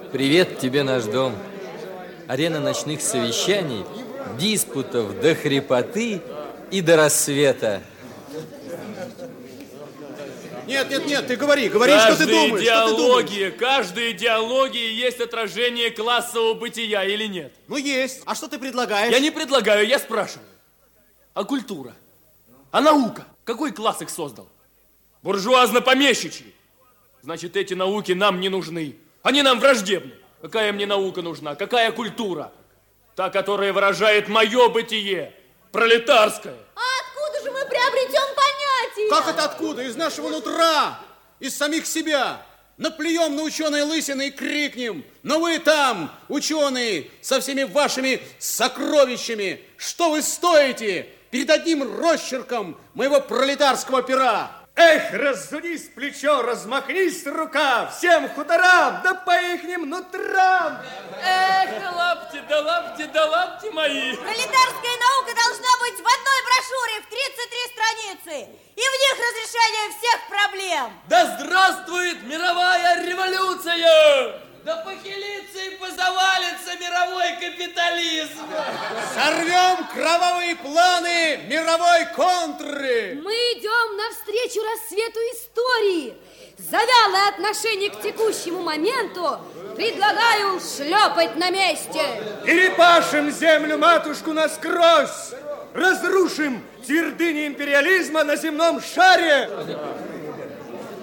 Привет тебе, наш дом. Арена ночных совещаний, диспутов до хрипоты и до рассвета. Нет, ты говори, что ты думаешь. Каждая идеология есть отражение классового бытия или нет? Ну, есть. А что ты предлагаешь? Я не предлагаю, я спрашиваю. А культура? А наука? Какой класс их создал? Буржуазно-помещичьи. Значит, эти науки нам не нужны. Они нам враждебны. Какая мне наука нужна? Какая культура? Та, которая выражает мое бытие. Пролетарское. А откуда же мы приобретем понятия? Как это откуда? Из нашего нутра, из самих себя. Наплюем на ученые лысины и крикнем: но вы там, ученые, со всеми вашими сокровищами, что вы стоите перед одним росчерком моего пролетарского пера? Эх, разунись плечо, размахнись рука, всем хуторам, да по ихним нутрам. Эх, лапти мои. Пролетарская наука должна быть в одной брошюре в 33 страницы. И в них разрешение всех проблем. Да здравствует мировая революция! Да похилится и позавалится мировой капитализм! Сорвем кровавые планы мировой контры! Мы идем навстречу рассвету истории. За вялое отношение к текущему моменту предлагаю шлепать на месте. Перепашем землю-матушку насквозь. Разрушим твердыни империализма на земном шаре.